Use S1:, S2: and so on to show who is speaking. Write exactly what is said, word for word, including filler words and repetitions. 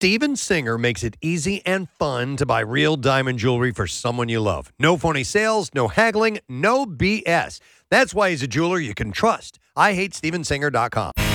S1: Steven Singer makes it easy and fun to buy real diamond jewelry for someone you love. No phony sales, no haggling, no B S. That's why he's a jeweler you can trust. I hate steven singer dot com.